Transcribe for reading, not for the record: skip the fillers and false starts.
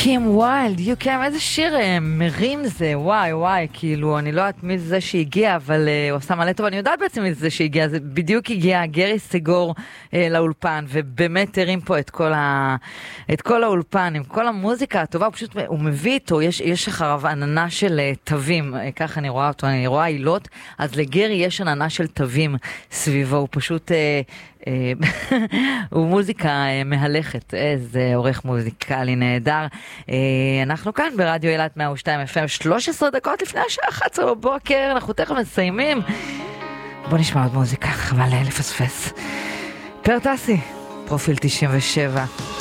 קים ויילד, איזה שיר מרים זה, וואי, כאילו, אני לא יודעת מי זה שהגיע, אבל הוא עושה מלא טוב, אני יודעת בעצם מי זה שהגיע, זה בדיוק הגיע גרי סגור לאולפן, ובאמת הרים פה את כל האולפן, עם כל המוזיקה הטובה, הוא מביא איתו, יש אחריו עננה של תווים, ככה אני רואה אותו, אני רואה עילות, אז לגרי יש עננה של תווים סביבו, הוא פשוט... הוא מוזיקה מהלכת, איזה עורך מוזיקלי נהדר. אנחנו כאן ברדיו אילת 102 FM, 13 דקות לפני השעה 11 בבוקר, אנחנו תכף מסיימים. בוא נשמע עוד מוזיקה, חבל לפספס. פרטסי, פרופיל 97.